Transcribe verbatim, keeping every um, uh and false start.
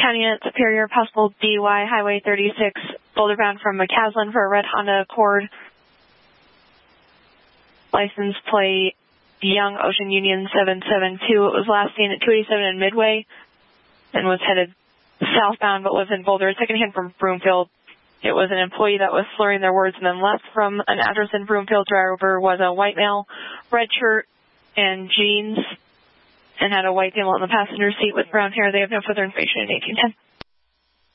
County at Superior, possible D U I, Highway thirty-six, Boulder bound from McCaslin for a red Honda Accord. License plate Young Ocean Union seven seven two. It was last seen at two eighty-seven in Midway and was headed southbound but lives in Boulder. Secondhand from Broomfield. It was an employee that was slurring their words and then left from an address in Broomfield. Driver was a white male, red shirt and jeans, and had a white camel in the passenger seat with brown hair. They have no further information in eighteen ten.